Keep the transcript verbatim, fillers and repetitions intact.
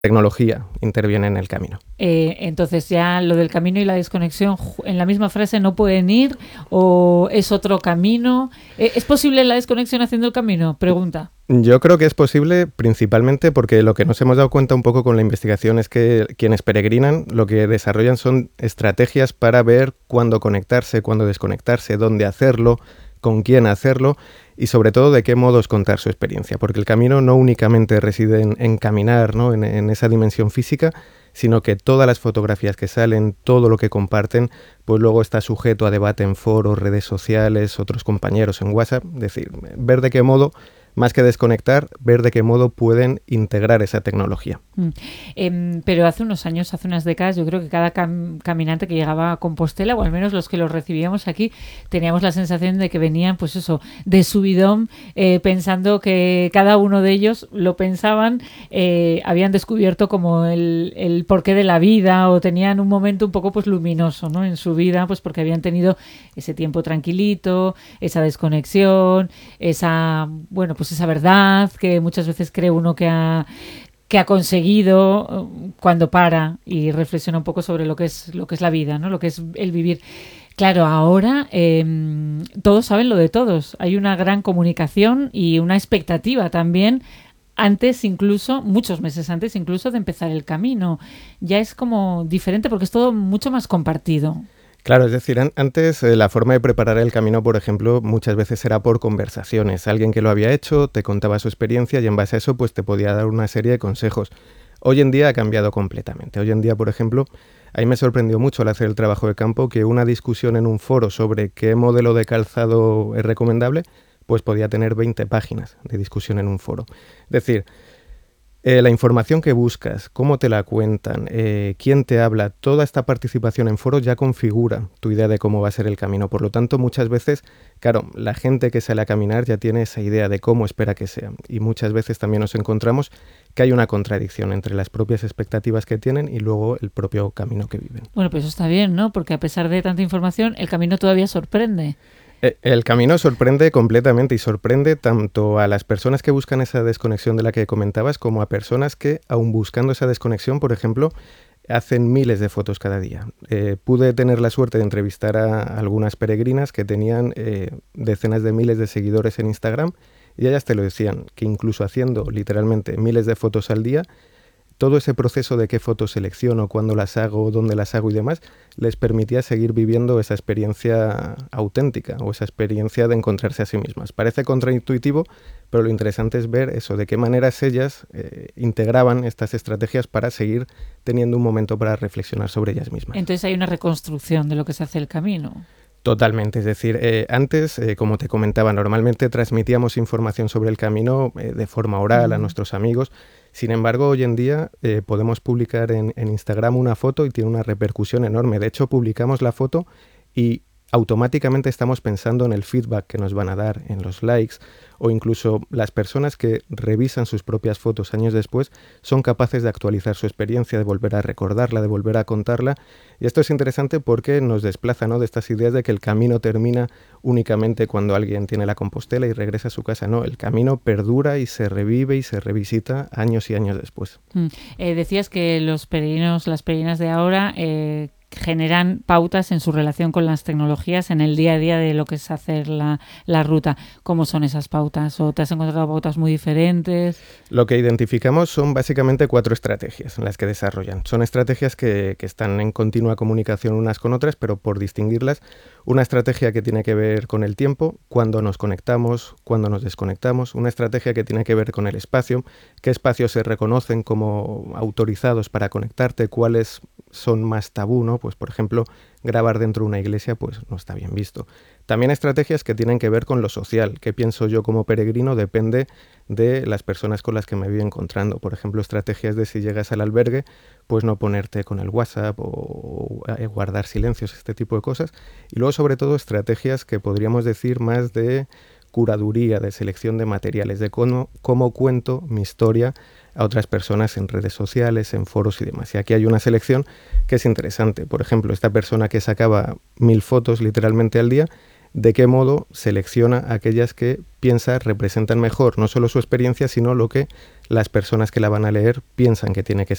tecnología interviene en el camino. Eh, entonces ya lo del camino y la desconexión en la misma frase no pueden ir, o es otro camino. Eh, ¿Es posible la desconexión haciendo el camino? Pregunta. Yo creo que es posible principalmente porque lo que nos hemos dado cuenta un poco con la investigación es que quienes peregrinan lo que desarrollan son estrategias para ver cuándo conectarse, cuándo desconectarse, dónde hacerlo, con quién hacerlo y sobre todo de qué modos contar su experiencia, porque el camino no únicamente reside en, en caminar, ¿no? en, en esa dimensión física, sino que todas las fotografías que salen, todo lo que comparten, pues luego está sujeto a debate en foros, redes sociales, otros compañeros en WhatsApp, es decir, ver de qué modo, más que desconectar, ver de qué modo pueden integrar esa tecnología. Mm. Eh, pero hace unos años, hace unas décadas, yo creo que cada cam- caminante que llegaba a Compostela, o al menos los que los recibíamos aquí, teníamos la sensación de que venían, pues eso, de subidón, eh, pensando que cada uno de ellos lo pensaban, eh, habían descubierto como el, el porqué de la vida, o tenían un momento un poco pues luminoso, ¿no? En su vida, pues porque habían tenido ese tiempo tranquilito, esa desconexión, esa, bueno, pues esa verdad que muchas veces cree uno que ha que ha conseguido cuando para y reflexiona un poco sobre lo que es lo que es la vida, ¿no? Lo que es el vivir. Claro, ahora eh, todos saben lo de todos. Hay una gran comunicación y una expectativa también antes incluso, muchos meses antes incluso de empezar el camino. Ya es como diferente porque es todo mucho más compartido. Claro, es decir, an- antes eh, la forma de preparar el camino, por ejemplo, muchas veces era por conversaciones. Alguien que lo había hecho te contaba su experiencia y en base a eso pues te podía dar una serie de consejos. Hoy en día ha cambiado completamente. Hoy en día, por ejemplo, a mí me sorprendió mucho al hacer el trabajo de campo que una discusión en un foro sobre qué modelo de calzado es recomendable, pues podía tener veinte páginas de discusión en un foro. Es decir, Eh, la información que buscas, cómo te la cuentan, eh, quién te habla, toda esta participación en foros ya configura tu idea de cómo va a ser el camino. Por lo tanto, muchas veces, claro, la gente que sale a caminar ya tiene esa idea de cómo espera que sea. Y muchas veces también nos encontramos que hay una contradicción entre las propias expectativas que tienen y luego el propio camino que viven. Bueno, pues eso está bien, ¿no? Porque a pesar de tanta información, el camino todavía sorprende. El camino sorprende completamente y sorprende tanto a las personas que buscan esa desconexión de la que comentabas como a personas que, aun buscando esa desconexión, por ejemplo, hacen miles de fotos cada día. Eh, pude tener la suerte de entrevistar a algunas peregrinas que tenían eh, decenas de miles de seguidores en Instagram y ellas te lo decían, que incluso haciendo literalmente miles de fotos al día, todo ese proceso de qué fotos selecciono, cuándo las hago, dónde las hago y demás, les permitía seguir viviendo esa experiencia auténtica o esa experiencia de encontrarse a sí mismas. Parece contraintuitivo, pero lo interesante es ver eso, de qué maneras ellas eh, integraban estas estrategias para seguir teniendo un momento para reflexionar sobre ellas mismas. Entonces hay una reconstrucción de lo que se hace el camino. Totalmente, es decir, eh, antes, eh, como te comentaba, normalmente transmitíamos información sobre el camino eh, de forma oral a nuestros amigos. Sin embargo, hoy en día eh, podemos publicar en, en Instagram una foto y tiene una repercusión enorme. De hecho, publicamos la foto y automáticamente estamos pensando en el feedback que nos van a dar, en los likes, o incluso las personas que revisan sus propias fotos años después son capaces de actualizar su experiencia, de volver a recordarla, de volver a contarla. Y esto es interesante porque nos desplaza, ¿no?, de estas ideas de que el camino termina únicamente cuando alguien tiene la Compostela y regresa a su casa. No, el camino perdura y se revive y se revisita años y años después. Mm. Eh, decías que los peregrinos, las peregrinas de ahora eh, generan pautas en su relación con las tecnologías en el día a día de lo que es hacer la, la ruta. ¿Cómo son esas pautas? ¿O te has encontrado pautas muy diferentes? Lo que identificamos son básicamente cuatro estrategias en las que desarrollan. Son estrategias que, que están en continua comunicación unas con otras, pero por distinguirlas, una estrategia que tiene que ver con el tiempo, cuándo nos conectamos, cuándo nos desconectamos, una estrategia que tiene que ver con el espacio, qué espacios se reconocen como autorizados para conectarte, cuáles son más tabú, ¿no? Pues por ejemplo, grabar dentro de una iglesia pues no está bien visto. También estrategias que tienen que ver con lo social. ¿Qué pienso yo como peregrino? Depende de las personas con las que me voy encontrando. Por ejemplo, estrategias de si llegas al albergue, pues no ponerte con el WhatsApp o, o guardar silencios, este tipo de cosas. Y luego, sobre todo, estrategias que podríamos decir más de curaduría, de selección de materiales, de cómo, cómo cuento mi historia a otras personas en redes sociales, en foros y demás. Y aquí hay una selección que es interesante. Por ejemplo, esta persona que sacaba mil fotos literalmente al día, de qué modo selecciona aquellas que piensa representan mejor no solo su experiencia, sino lo que las personas que la van a leer piensan que tiene que